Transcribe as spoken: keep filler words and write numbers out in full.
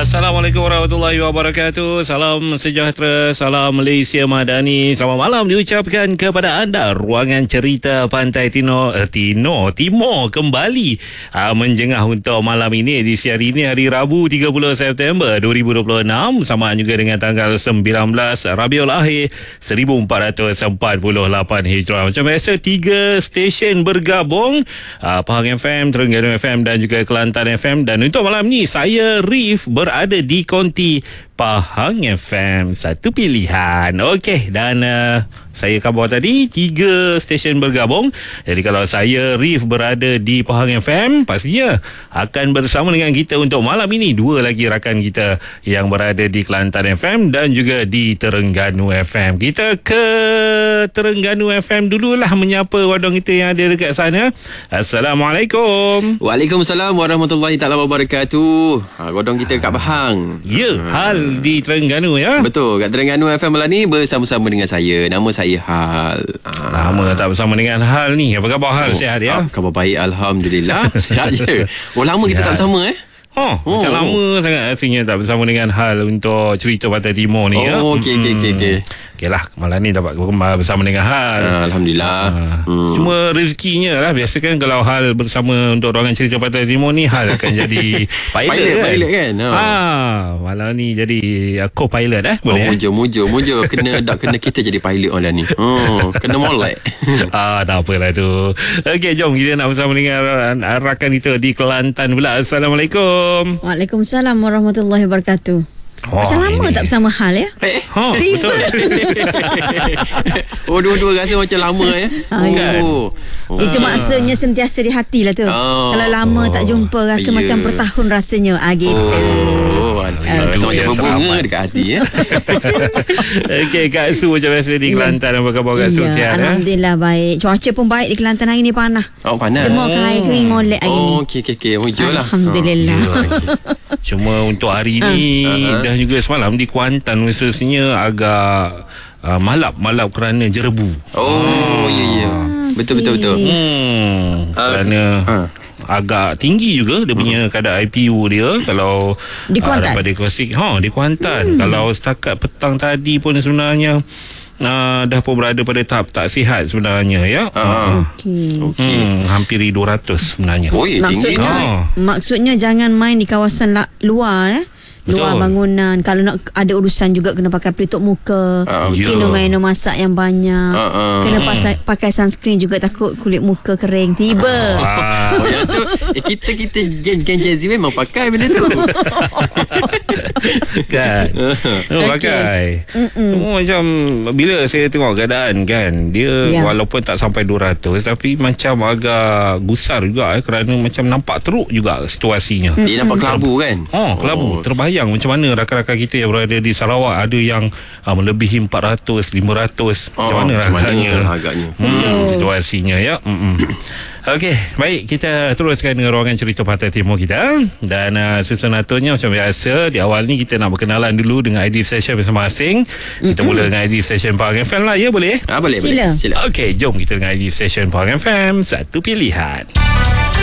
Assalamualaikum warahmatullahi wabarakatuh. Salam sejahtera, salam Malaysia Madani. Selamat malam diucapkan kepada anda. Ruangan cerita Pantai Tino eh, Tino Timur kembali uh, menjengah untuk malam ini. Edisi hari ini hari Rabu tiga puluh September dua ribu dua puluh enam, sama juga dengan tanggal sembilan belas Rabiul Akhir seribu empat ratus empat puluh lapan Hijrah. Macam biasa, tiga stesen bergabung, uh, Pahang F M, Terengganu F M dan juga Kelantan F M. Dan untuk malam ni saya Rif berada di konti Pahang F M, satu pilihan. Okey, dan uh, saya khabar tadi tiga stesen bergabung. Jadi kalau saya Rif berada di Pahang F M, pastinya akan bersama dengan kita untuk malam ini dua lagi rakan kita yang berada di Kelantan F M dan juga di Terengganu F M. Kita ke Terengganu F M dululah menyapa wadong kita yang ada dekat sana. Assalamualaikum. Waalaikumsalam warahmatullahi taala wabarakatuh. Ha, wadong kita kat Pahang. Ya, Hal di Terengganu ya. Betul, kat Terengganu F M malam ni bersama-sama dengan saya. Nama saya Hal. Ha. Lama tak bersama dengan Hal ni. Apa khabar Hal? Oh, Sihat ya? Ah, khabar baik, alhamdulillah. Sihat je. Oh, lama kita tak bersama eh. Oh, oh, macam oh. lama sangat rasanya tak bersama dengan Hal untuk cerita Pantai Timur ni. Oh, ya. okey okey okey okey. Okeylah, malam ni dapat bersama dengan Hal. Ah, alhamdulillah. Ah, hmm. Cuma rezekinya lah, biasa kan kalau Hal bersama untuk ruangan cerita Pantai Timur ni, Hal akan jadi pilot, pilot kan. Pilot kan. Ha. Ah, malam ni jadi uh, co-pilot eh. Boleh. Oh, mujo mujo mujo kena dak kena kita jadi pilot malam ni. Oh, kena molek. Ah, tak apalah tu. Okey, jom kita nak bersama dengan rakan kita di Kelantan pula. Assalamualaikum. Waalaikumsalam warahmatullahi wabarakatuh. Oh, macam lama ini. tak bersama Hal ya? Eh, ha, betul. Oh, dua-dua rasa macam lama ya. Ha, oh. oh. Itu maksudnya sentiasa di hati lah tu. Oh. Kalau lama oh. tak jumpa, rasa yeah. macam bertahun rasanya. Ah, gitu. Oh, uh, rasa macam berbunga dekat hati ya. Okey, Kak Su macam biasa di Kelantan. Apa khabar Kak Su? Ya, sihat? alhamdulillah baik. Cuaca pun baik di Kelantan hari ni, panas. Oh, panas. Jemurkan air kering molek hari ni. Oh, okey okey okey. Hujur lah. Alhamdulillah. Oh, okay. Cuma untuk hari ni uh-huh. dan juga semalam di Kuantan khususnya agak uh, malap-malap kerana jerebu. Oh, ya ya. Betul betul betul. Hmm, uh, kerana uh. agak tinggi juga dia punya hmm. kadar I P U dia kalau di Kuantan. Uh, daripada klasik. Ha, di Kuantan. Hmm. Kalau setakat petang tadi pun sebenarnya Uh, dah pun berada pada tahap tak sihat sebenarnya ya. Uh, Okey. Okay. Hmm, hampiri dua ratus sebenarnya. Oh, ya, tinggi. Maksudnya, Oh. maksudnya jangan main di kawasan la- luar eh. Luar Betul. bangunan. Kalau nak ada urusan juga kena pakai pelitup muka. Uh, kena yeah. minum masak yang banyak. Uh, uh. Kena pakai, pakai sunscreen juga, takut kulit muka kering tiba. Ah. Oh, yang tu eh, kita kita gen-gen Gen Z memang pakai benda tu. Kan. Oh, pakai. Oh, macam bila saya tengok keadaan kan, dia Ya. walaupun tak sampai dua ratus tapi macam agak gusar juga eh, kerana macam nampak teruk juga situasinya. Dia nampak kelabu kan. Oh, kelabu. Oh. Terbayang macam mana rakan-rakan kita yang berada di Sarawak, ada yang uh, melebihi empat ratus, lima ratus. Oh, macam mana macam rasanya? mana agaknya. Hmm, oh. situasinya ya. Mm-mm. Okey, baik, kita teruskan dengan ruangan cerita Pantai Timur kita. Dan uh, susun aturnya macam biasa, di awal ni kita nak berkenalan dulu dengan I D session masing-masing. Kita mm-hmm. mula dengan I D session Pahang F M lah, ya boleh? Ah, boleh Sila. boleh. Sila. Okey, jom kita dengan I D session Pahang F M, satu pilihan.